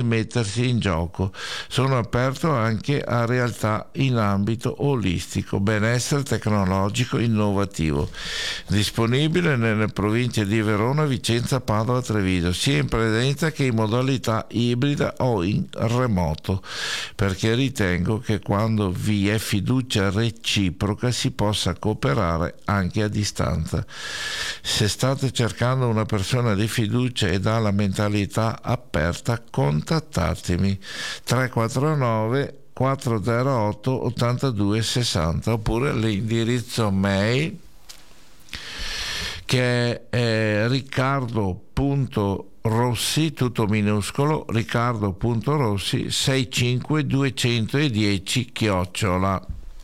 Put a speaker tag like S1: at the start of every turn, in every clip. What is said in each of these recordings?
S1: mettersi in gioco. Sono aperto anche a realtà in ambito olistico, benessere tecnologico innovativo, disponibile nelle province di Verona, Vicenza, Padova, Treviso, sia in presenza che in modalità ibrida o in remoto, perché ritengo che quando vi è fiducia reciproca si possa cooperare anche a distanza. Se state cercando una persona di fiducia ed ha la mentalità aperta, contattatemi 349 408 82 60 oppure l'indirizzo mail che è riccardo.rossi, tutto minuscolo, riccardo.rossi 65210 @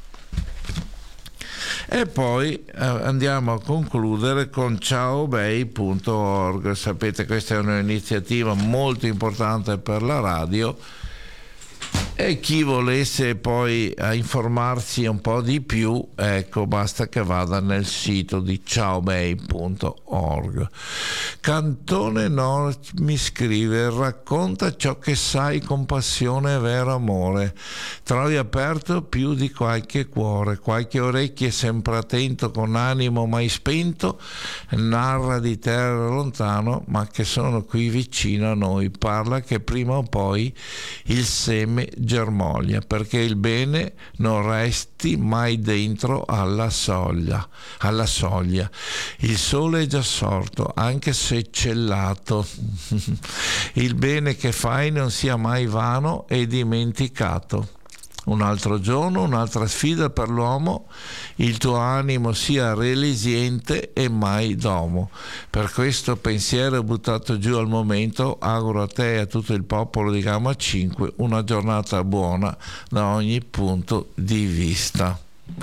S1: e poi andiamo a concludere con ciaobei.org. Sapete, questa è un'iniziativa molto importante per la radio, e chi volesse poi informarsi un po' di più, ecco, basta che vada nel sito di ciaobei.org. Cantone Nord mi scrive: racconta ciò che sai con passione e vero amore, trovi aperto più di qualche cuore, qualche orecchio sempre attento, con animo mai spento, narra di terra lontano ma che sono qui vicino a noi, parla che prima o poi il seme germoglia, perché il bene non resti mai dentro alla soglia. Il sole è già sorto, anche se cellato. Il bene che fai non sia mai vano e dimenticato. Un altro giorno, un'altra sfida per l'uomo, il tuo animo sia resiliente e mai domo. Per questo pensiero buttato giù al momento, auguro a te e a tutto il popolo di Gamma 5 una giornata buona da ogni punto di vista.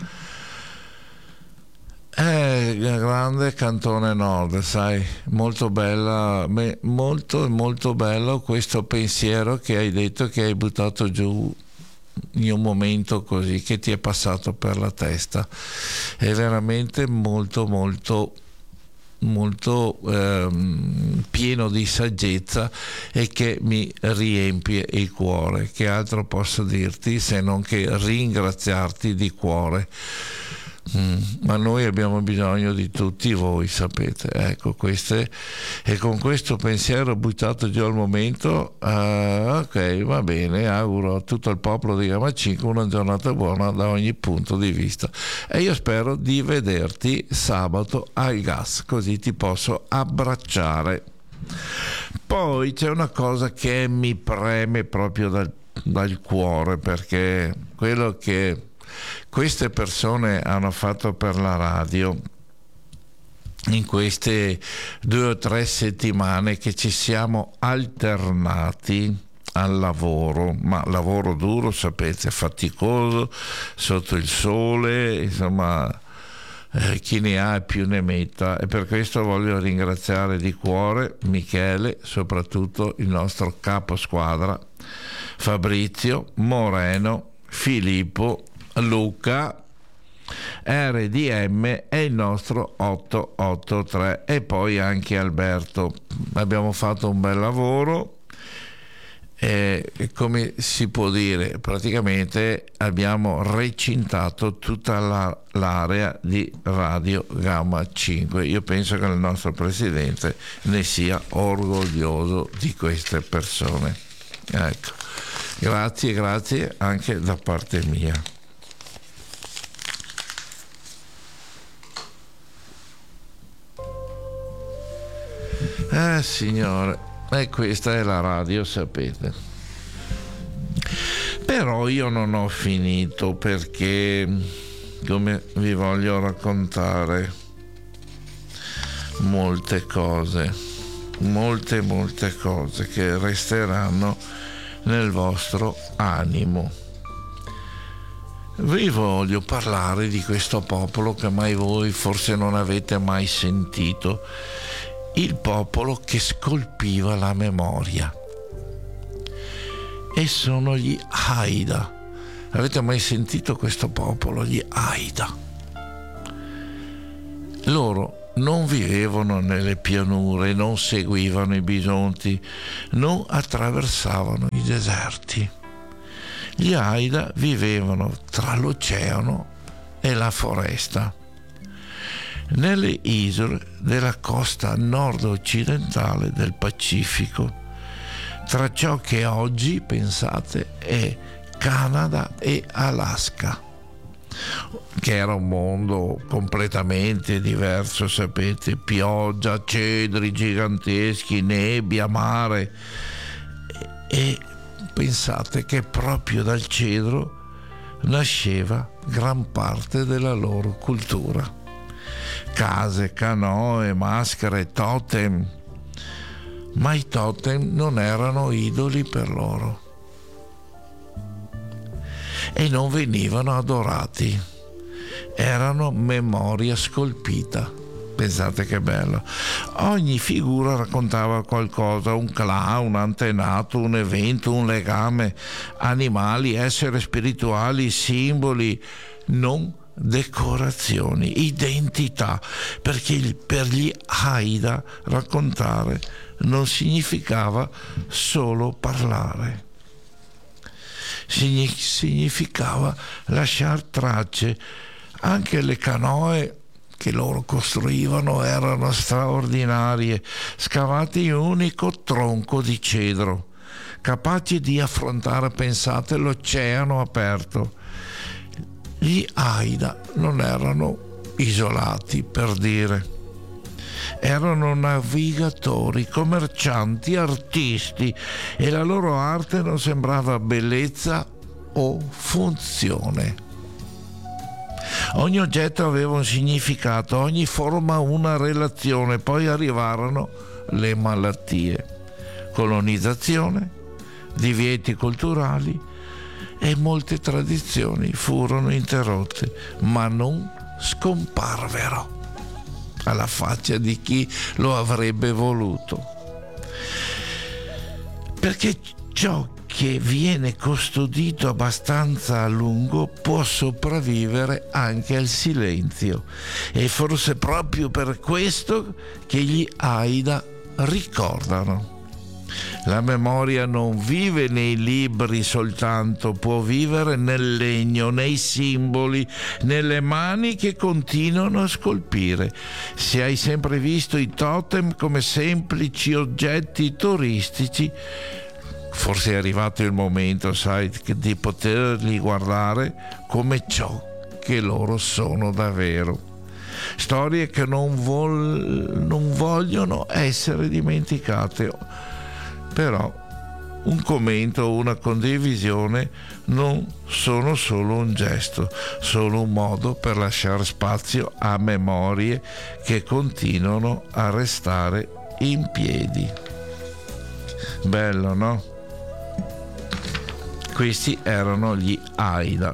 S1: Grande Cantone Nord, sai, molto bella, molto bello questo pensiero che hai detto, che hai buttato giù in un momento così, che ti è passato per la testa. È veramente molto pieno di saggezza e che mi riempie il cuore. Che altro posso dirti se non che ringraziarti di cuore? Ma noi abbiamo bisogno di tutti voi, sapete, ecco, queste, e con questo pensiero buttato giù al momento, ok, va bene, auguro a tutto il popolo di Gamma 5 una giornata buona da ogni punto di vista, e io spero di vederti sabato al Gas, così ti posso abbracciare. Poi c'è una cosa che mi preme proprio dal cuore, perché quello che queste persone hanno fatto per la radio in queste 2 o 3 settimane che ci siamo alternati al lavoro, ma lavoro duro, sapete, faticoso, sotto il sole, insomma, chi ne ha più ne metta, e per questo voglio ringraziare di cuore Michele, soprattutto il nostro capo squadra, Fabrizio, Moreno, Filippo, Luca, RDM e il nostro 883, e poi anche Alberto. Abbiamo fatto un bel lavoro e, come si può dire, praticamente abbiamo recintato tutta l'area di Radio Gamma 5. Io penso che il nostro presidente ne sia orgoglioso di queste persone. Ecco, grazie anche da parte mia. Signore, e questa è la radio, sapete. Però io non ho finito, perché, come vi voglio raccontare molte cose che resteranno nel vostro animo. Vi voglio parlare di questo popolo che mai voi forse non avete mai sentito, il popolo che scolpiva la memoria, e sono gli Haida. Avete mai sentito questo popolo, gli Haida? Loro non vivevano nelle pianure, non seguivano i bisonti, non attraversavano i deserti. Gli Haida vivevano tra l'oceano e la foresta, nelle isole della costa nord-occidentale del Pacifico, tra ciò che oggi, pensate, è Canada e Alaska, che era un mondo completamente diverso, sapete, pioggia, cedri giganteschi, nebbia, mare, e pensate che proprio dal cedro nasceva gran parte della loro cultura. Case, canoe, maschere, totem, ma i totem non erano idoli per loro e non venivano adorati, erano memoria scolpita. Pensate che bello. Ogni figura raccontava qualcosa, un clan, un antenato, un evento, un legame, animali, esseri spirituali, simboli, non decorazioni, identità, perché per gli Haida raccontare non significava solo parlare, significava lasciare tracce. Anche le canoe che loro costruivano erano straordinarie, scavate in un unico tronco di cedro, capaci di affrontare, pensate, l'oceano aperto. Gli Haida non erano isolati, per dire, erano navigatori, commercianti, artisti, e la loro arte non sembrava bellezza o funzione. Ogni oggetto aveva un significato, ogni forma una relazione. Poi arrivarono le malattie, colonizzazione, divieti culturali, e molte tradizioni furono interrotte, ma non scomparvero, alla faccia di chi lo avrebbe voluto. Perché ciò che viene custodito abbastanza a lungo può sopravvivere anche al silenzio, e forse proprio per questo che gli Haida ricordano. La memoria non vive nei libri soltanto, può vivere nel legno, nei simboli, nelle mani che continuano a scolpire. Se hai sempre visto i totem come semplici oggetti turistici, forse è arrivato il momento, sai, di poterli guardare come ciò che loro sono davvero. Storie che non vogliono essere dimenticate. Però un commento o una condivisione non sono solo un gesto, sono un modo per lasciare spazio a memorie che continuano a restare in piedi. Bello, no? Questi erano gli Haida.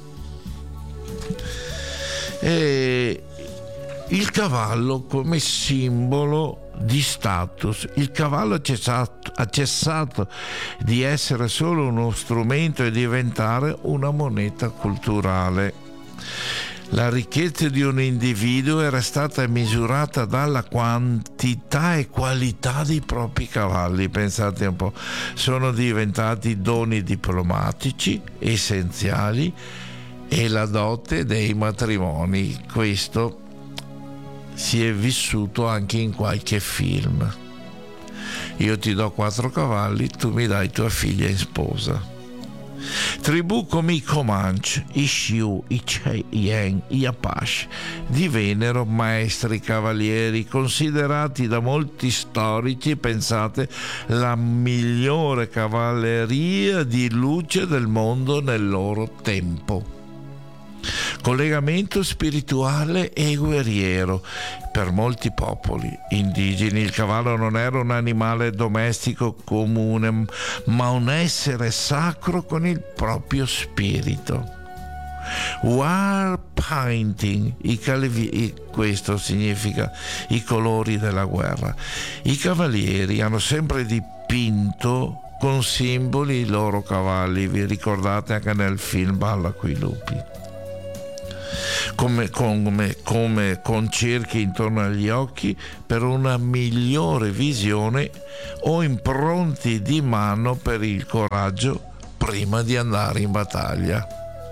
S1: E il cavallo come simbolo di status. Il cavallo ha cessato di essere solo uno strumento e diventare una moneta culturale. La ricchezza di un individuo era stata misurata dalla quantità e qualità dei propri cavalli. Pensate un po', sono diventati doni diplomatici essenziali e la dote dei matrimoni. Questo si è vissuto anche in qualche film. Io ti do 4 cavalli, tu mi dai tua figlia in sposa. Tribù come i Comanche, i Sioux, i Cheyenne, gli Apache divennero maestri cavalieri, considerati da molti storici, pensate, la migliore cavalleria di luce del mondo nel loro tempo. Collegamento spirituale e guerriero. Per molti popoli indigeni il cavallo non era un animale domestico comune, ma un essere sacro con il proprio spirito. War painting, questo significa i colori della guerra. I cavalieri hanno sempre dipinto con simboli i loro cavalli, vi ricordate anche nel film Balla coi lupi. come con cerchi intorno agli occhi per una migliore visione o impronti di mano per il coraggio prima di andare in battaglia.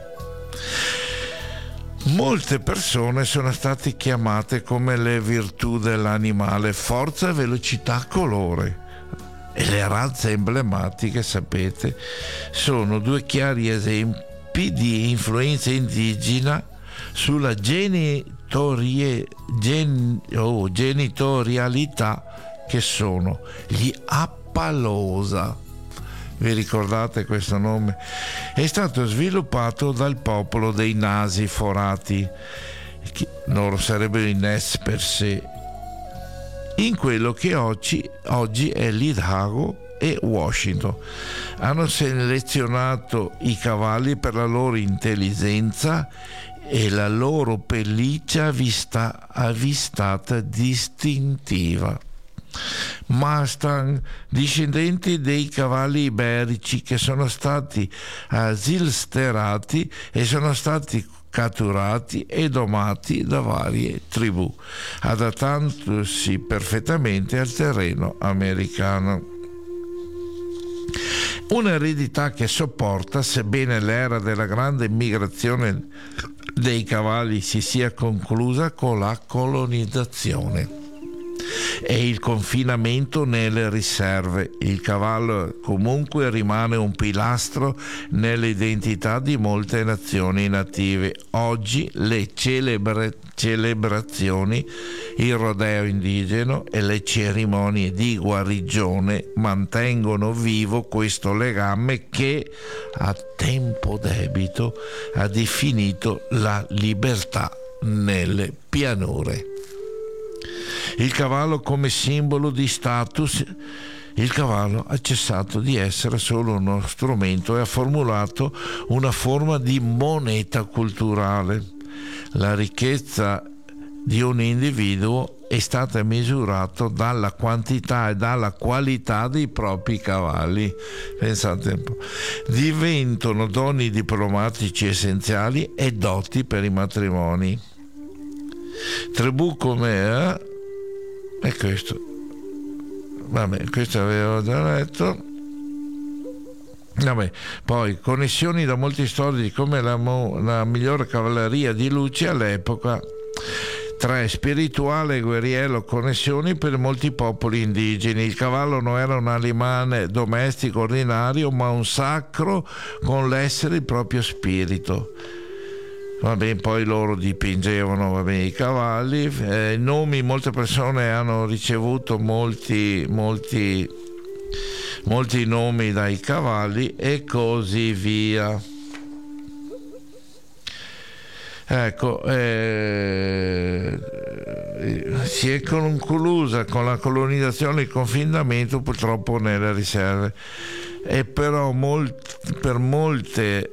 S1: Molte persone sono state chiamate come le virtù dell'animale: forza, velocità, colore. E le razze emblematiche, sapete, sono due chiari esempi di influenza indigena sulla genitorialità, che sono gli Appalosa. Vi ricordate questo nome? È stato sviluppato dal popolo dei nasi forati, che loro sarebbero i Nez per sé, in quello che oggi è l'Idaho e Washington. Hanno selezionato i cavalli per la loro intelligenza e la loro pelliccia avvistata distintiva. Mustang, discendenti dei cavalli iberici che sono stati asilsterati e sono stati catturati e domati da varie tribù, adattandosi perfettamente al terreno americano. Un'eredità che sopporta, sebbene l'era della grande migrazione dei cavalli si sia conclusa con la colonizzazione e il confinamento nelle riserve. Il cavallo comunque rimane un pilastro nell'identità di molte nazioni native. Oggi le celebrazioni, il rodeo indigeno e le cerimonie di guarigione mantengono vivo questo legame che a tempo debito ha definito la libertà nelle pianure. Il cavallo come simbolo di status. Il cavallo ha cessato di essere solo uno strumento e ha formulato una forma di moneta culturale. La ricchezza di un individuo è stata misurata dalla quantità e dalla qualità dei propri cavalli. Pensate un po'. Diventano doni diplomatici essenziali e doti per i matrimoni. Tribù come e questo, vabbè, questo avevo già letto. Vabbè, poi connessioni da molti storici come la migliore cavalleria di luce all'epoca. 3. Spirituale e guerriero, connessioni per molti popoli indigeni. Il cavallo non era un animale domestico ordinario, ma un sacro con l'essere il proprio spirito. Va bene, poi loro dipingevano i cavalli, nomi, molte persone hanno ricevuto molti nomi dai cavalli e così via. Ecco, si è conclusa con la colonizzazione e il confinamento purtroppo nelle riserve. E però per molte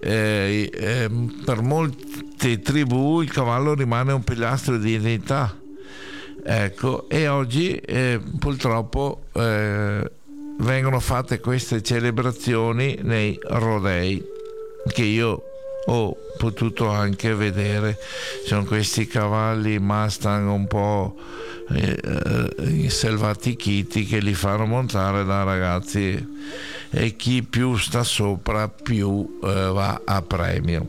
S1: tribù il cavallo rimane un pilastro di identità. Ecco, e oggi purtroppo vengono fatte queste celebrazioni nei rodei che io ho potuto anche vedere. Sono questi cavalli Mustang un po' selvatichiti che li fanno montare da ragazzi, e chi più sta sopra più va a premio.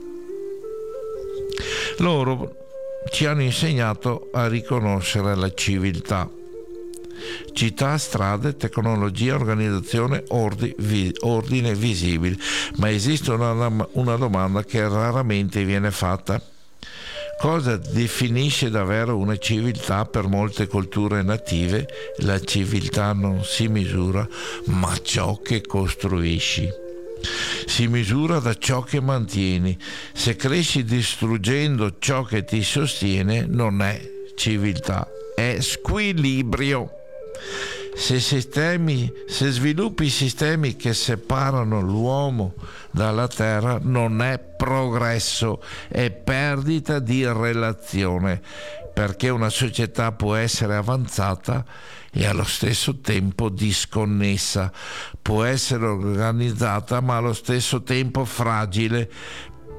S1: Loro ci hanno insegnato a riconoscere la civiltà. Città, strade, tecnologia, organizzazione, ordine visibile. Ma esiste una domanda che raramente viene fatta. Cosa definisce davvero una civiltà? Per molte culture native la civiltà non si misura, ma ciò che costruisci. Si misura da ciò che mantieni. Se cresci distruggendo ciò che ti sostiene, non è civiltà, è squilibrio. Se sviluppi sistemi che separano l'uomo dalla terra, non è progresso, è perdita di relazione, perché una società può essere avanzata e allo stesso tempo disconnessa, può essere organizzata ma allo stesso tempo fragile,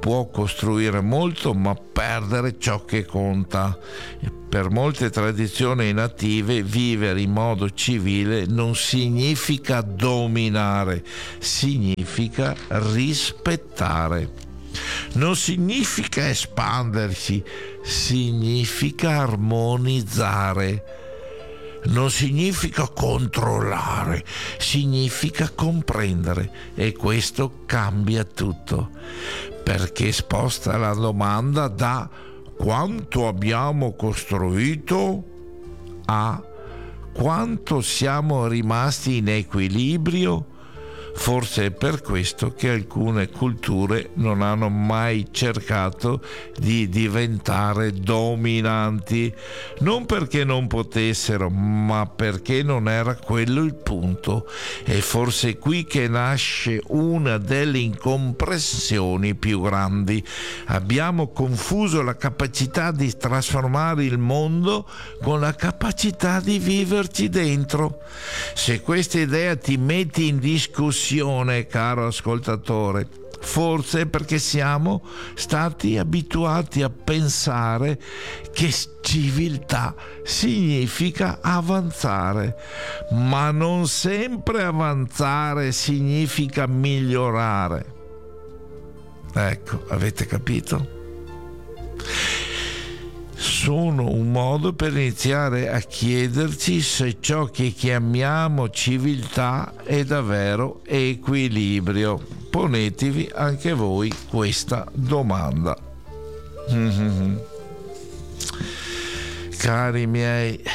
S1: può costruire molto ma perdere ciò che conta. Per molte tradizioni native vivere in modo civile non significa dominare, significa rispettare. Non significa espandersi, significa armonizzare. Non significa controllare, significa comprendere, e questo cambia tutto, perché sposta la domanda da quanto abbiamo costruito a quanto siamo rimasti in equilibrio. Forse è per questo che alcune culture non hanno mai cercato di diventare dominanti, non perché non potessero, ma perché non era quello il punto. E forse è qui che nasce una delle incomprensioni più grandi. Abbiamo confuso la capacità di trasformare il mondo con la capacità di viverci dentro. Se questa idea ti metti in discussione, caro ascoltatore, forse è perché siamo stati abituati a pensare che civiltà significa avanzare, ma non sempre avanzare significa migliorare. Ecco, avete capito? Sono un modo per iniziare a chiederci se ciò che chiamiamo civiltà è davvero equilibrio. Ponetevi anche voi questa domanda. Cari miei,